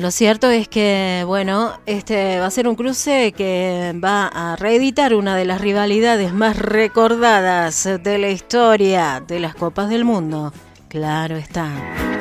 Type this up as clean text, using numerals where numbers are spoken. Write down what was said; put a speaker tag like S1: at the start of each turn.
S1: Lo cierto es que, bueno, este va a ser un cruce que va a reeditar una de las rivalidades más recordadas de la historia de las Copas del Mundo. Claro está.